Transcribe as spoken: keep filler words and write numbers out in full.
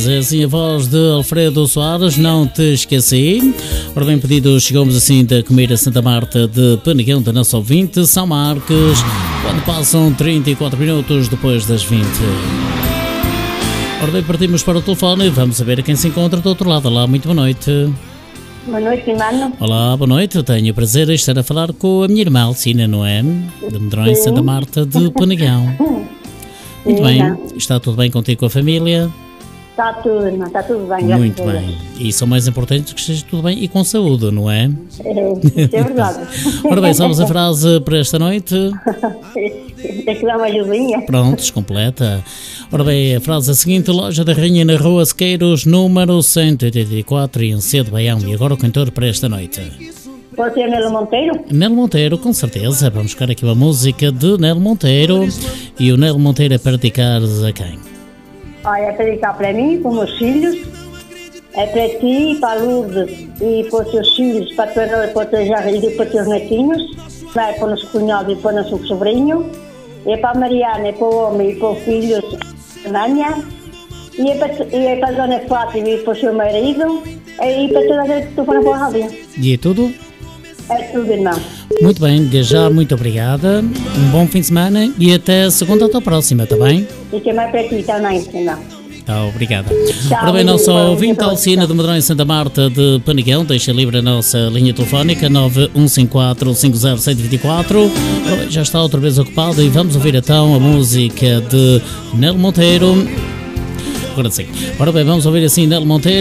É assim a voz de Alfredo Soares, não te esqueci. Ora bem, pedido, chegamos assim da Comeira Santa Marta de Penegão, da nossa ouvinte, São Marques, quando passam trinta e quatro minutos depois das vinte. Ora bem, partimos para o telefone e vamos saber quem se encontra do outro lado. Olá, muito boa noite. Boa noite, mano. Olá, boa noite. Tenho o prazer de estar a falar com a minha irmã Alcina, não é? De Medrões Santa Marta de Penegão. Muito bem. Está tudo bem contigo, com a família? Está tudo, irmã. Está tudo bem, graças Muito a Deus. bem. E são mais importantes que esteja tudo bem e com saúde, não é? É, isso é verdade. Ora bem, sabes a frase para esta noite? Tem que dar uma ajudinha. Prontos, completa. Ora bem, a frase é a seguinte: Loja da Rainha na Rua Sequeiros, número cento e oitenta e quatro, em Cedo Baião. E agora o cantor para esta noite? Pode ser Nelo Monteiro? Nelo Monteiro, com certeza. Vamos buscar aqui uma música de Nelo Monteiro. E o Nelo Monteiro é para dedicar a quem? Olha, é para dedicar para mim, para os meus filhos. É para ti, para a Lourdes e para os teus filhos, para a tua para o teu jardim e para os teus netinhos. Vai para o nosso cunhado e para o nosso sobrinho. É para a Mariana, é para o homem e para o filho, a Nânia. E é para, e é para a Dona Fátima e para o seu marido. E para toda a gente que tu for para a rádio. E é tudo? É tudo, irmão. Muito bem, desde já, muito obrigada. Um bom fim de semana e até segunda, até a próxima, está bem? E que mais para ti também, irmão. Tá, obrigada. Tchau, Ora bem, nossa bom, ouvinte bom, Alcina de Medrões Santa Marta de Penegão, deixa livre a nossa linha telefónica nove um cinco quatro cinco zero sete dois quatro. Ora bem, já está outra vez ocupada e vamos ouvir então a música de Nelo Monteiro. Agora sim. Ora bem, vamos ouvir assim Nelo Monteiro.